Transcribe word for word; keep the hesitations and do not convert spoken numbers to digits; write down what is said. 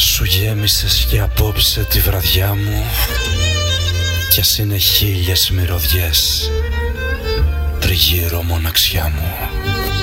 σου γέμισες και απόψε τη βραδιά μου, κι ας είναι χίλιες μυρωδιές τριγύρω μοναξιά μου.